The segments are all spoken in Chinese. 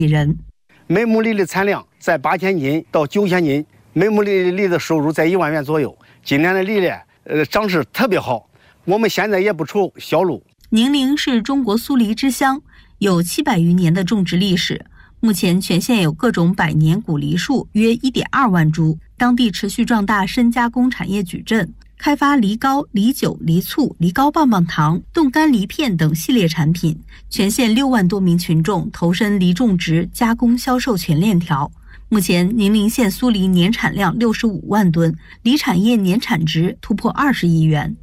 人。 每亩粒的产量在8000斤到9000斤，每亩粒的收入在1万元左右。今年的梨呢，长势特别好。我们现在也不愁销路。 宁陵是中国苏梨之乡，有700余年的种植历史。目前全县有各种百年古梨树约1.2万株，当地持续壮大深加工产业矩阵，开发梨膏、梨酒、梨醋、梨膏棒棒糖、冻干梨片等系列产品。全县6万多名群众投身梨种植、加工、销售全链条。目前宁陵县苏梨年产量65万吨，梨产业年产值突破20亿元。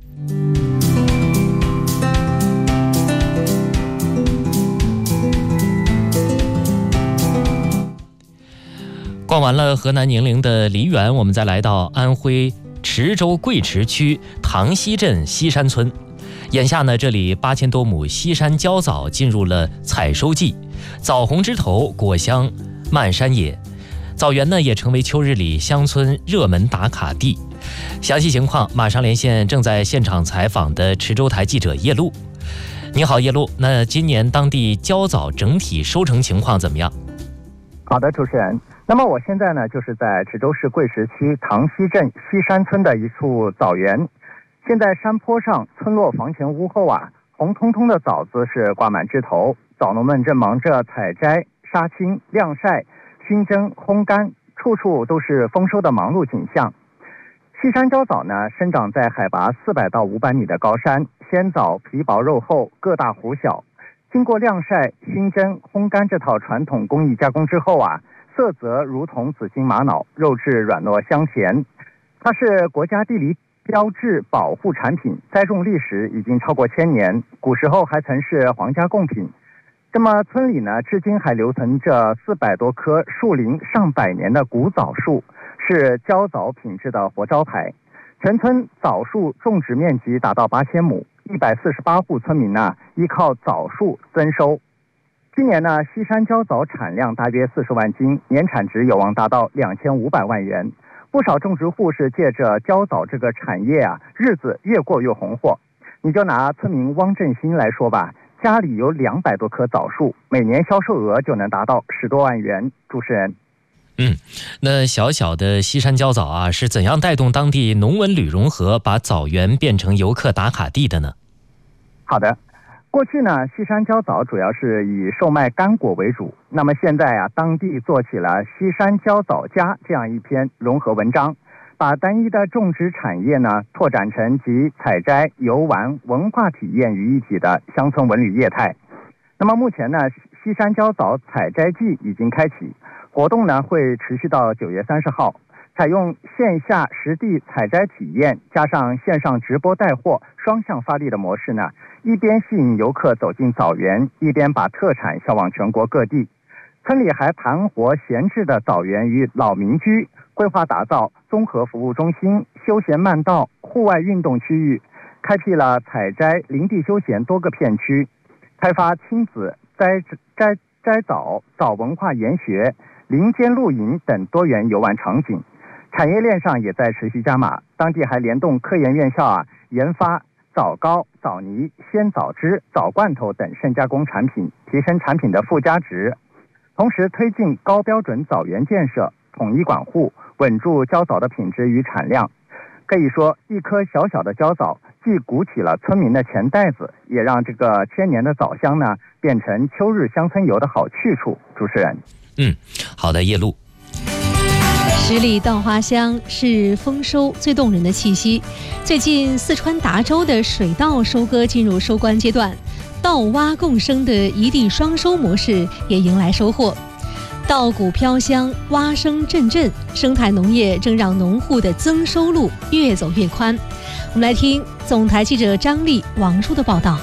逛完了河南宁陵的梨园，我们再来到安徽池州贵池区塘溪镇西山村。眼下呢，这里8000多亩西山焦枣进入了采收季，枣红枝头，果香漫山野。枣园呢也成为秋日里乡村热门打卡地。详细情况马上连线正在现场采访的池州台记者叶璐。你好，叶璐。那今年当地焦枣整体收成情况怎么样？ 好的，主持人。那么我现在呢，就是在池州市贵池区塘溪镇西山村的一处枣园。现在山坡上，村落房前屋后啊，红彤彤的枣子是挂满枝头，枣农们正忙着采摘、杀青、晾晒、熏蒸、烘干，处处都是丰收的忙碌景象。西山焦枣呢，生长在海拔400到500米的高山，鲜枣皮薄肉厚，个大核小。经过晾晒、熏蒸、烘干这套传统工艺加工之后啊，色泽如同紫金玛瑙，肉质软糯香咸。它是国家地理标志保护产品，栽种历史已经超过1000年，古时候还曾是皇家贡品。那么村里呢，至今还留存着400多棵树龄上百年的古枣树，是焦枣品质的活招牌。全村枣树种植面积达到8000亩，148户村民呢依靠枣树增收。今年呢，西山焦枣产量大约40万斤，年产值有望达到2500万元。不少种植户是借着焦枣这个产业啊，日子越过越红火。你就拿村民汪振兴来说吧，家里有200多棵枣树，每年销售额就能达到10多万元。主持人。 那小小的西山焦枣啊，是怎样带动当地农文旅融合，把枣园变成游客打卡地的呢？ 好的，过去呢，西山焦枣主要是以售卖干果为主。那么现在啊，当地做起了西山焦枣家这样一篇融合文章，把单一的种植产业呢拓展成集采摘、游玩、文化体验于一体的乡村文旅业态。那么目前呢，西山焦枣采摘季已经开启，活动呢会持续到9月30号，采用线下实地采摘体验加上线上直播带货双向发力的模式呢，一边吸引游客走进枣园，一边把特产销往全国各地。村里还盘活闲置的枣园与老民居，规划打造综合服务中心、休闲慢道、户外运动区域，开辟了采摘、林地休闲多个片区，开发亲子摘枣、枣文化研学、林间露营等多元游玩场景。产业链上也在持续加码，当地还联动科研院校啊，研发枣膏、枣泥、鲜枣汁、枣罐头等深加工产品，提升产品的附加值。同时推进高标准枣园建设，统一管护，稳住焦枣的品质与产量。可以说，一颗小小的焦枣既鼓起了村民的钱袋子，也让这个1000年的枣乡呢变成秋日乡村游的好去处。主持人。 好的，叶璐。 十里稻花香是丰收最动人的气息。最近四川达州的水稻收割进入收官阶段，稻洼共生的一地双收模式也迎来收获。稻谷飘香，蛙声阵阵，生态农业正让农户的增收路越走越宽。我们来听总台记者张丽、王叔的报道。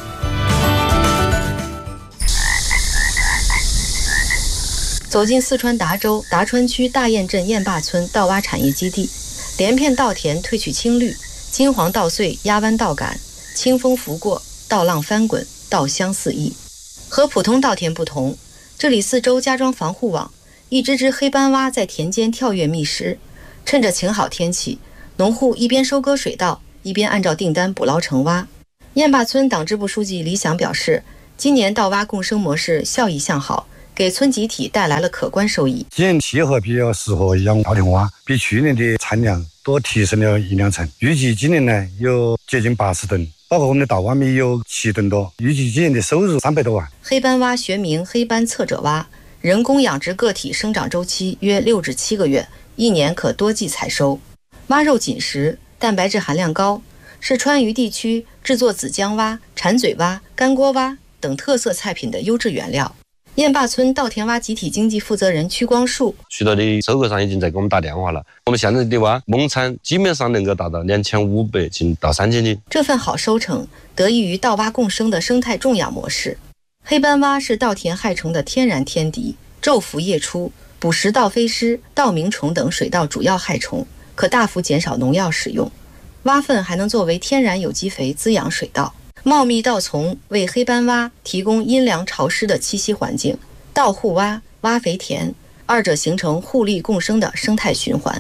走进四川达州达川区大堰镇堰坝村稻洼产业基地，连片稻田褪去青绿，金黄稻穗压弯稻杆，清风拂过，稻浪翻滚，稻香四溢。和普通稻田不同，这里四周加装防护网，一只只黑斑蛙在田间跳跃觅食。趁着晴好天气，农户一边收割水稻，一边按照订单捕捞成蛙。堰坝村党支部书记李想表示，今年稻蛙共生模式效益向好， 给村集体带来了可观收益。 今年气候比较适合养稻田蛙，比去年的产量多提升了1-2成。预计今年呢有接近80吨，包括我们的稻蛙米有7吨多。预计今年的收入300多万。 黑斑蛙学名黑斑侧褶蛙，人工养殖个体生长周期约6至7个月，1年可多季采收。蛙肉紧实，蛋白质含量高，是川渝地区制作子姜蛙、馋嘴蛙、干锅蛙等特色菜品的优质原料。雁坝村稻田蛙集体经济负责人曲光树： 渠道的收购商已经在给我们打电话了，我们现在的蛙亩产基本上能够达到2500斤到3000斤。 这份好收成得益于稻蛙共生的生态种养模式。黑斑蛙是稻田害虫的天然天敌，昼伏夜出，捕食稻飞虱、稻鸣虫等水稻主要害虫，可大幅减少农药使用。蛙粪还能作为天然有机肥滋养水稻。茂密稻丛为黑斑蛙提供阴凉潮湿的栖息环境，稻护蛙、蛙肥田，二者形成互利共生的生态循环。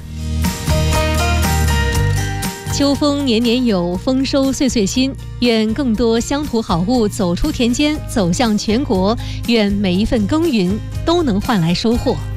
秋风年年有，丰收岁岁新。愿更多乡土好物走出田间，走向全国。愿每一份耕耘都能换来收获。